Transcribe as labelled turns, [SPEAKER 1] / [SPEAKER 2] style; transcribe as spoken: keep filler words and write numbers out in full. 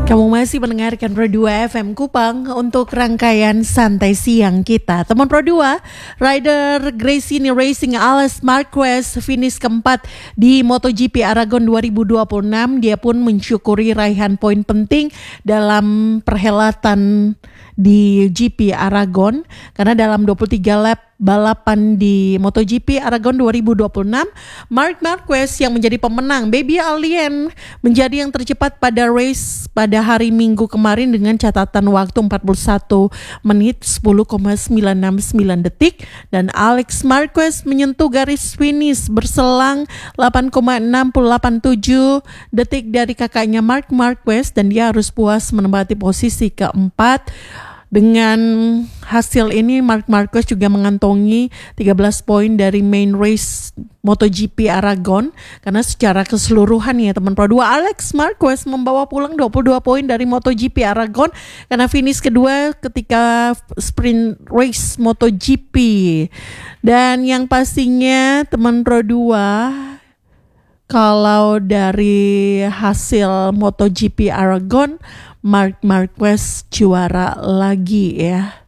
[SPEAKER 1] Kamu masih mendengarkan Pro dua F M Kupang untuk rangkaian santai siang kita. Teman Pro dua, rider Gresini Racing Alex Marquez finish keempat di MotoGP Aragon dua ribu dua puluh enam. Dia pun mensyukuri raihan poin penting dalam perhelatan di G P Aragon karena dalam dua puluh tiga lap balapan di MotoGP Aragon dua ribu dua puluh enam, Marc Marquez yang menjadi pemenang. Baby Alien menjadi yang tercepat pada race pada hari Minggu kemarin dengan catatan waktu empat puluh satu menit sepuluh koma sembilan enam sembilan detik, dan Alex Marquez menyentuh garis finish berselang delapan koma enam delapan tujuh detik dari kakaknya Marc Marquez, dan dia harus puas menempati posisi keempat. Dengan hasil ini Marc Marquez juga mengantongi tiga belas poin dari main race MotoGP Aragon, karena secara keseluruhan ya teman Pro dua, Alex Marquez membawa pulang dua puluh dua poin dari MotoGP Aragon karena finish kedua ketika sprint race MotoGP. Dan yang pastinya teman Pro dua, kalau dari hasil MotoGP Aragon, Marc Marquez juara lagi ya.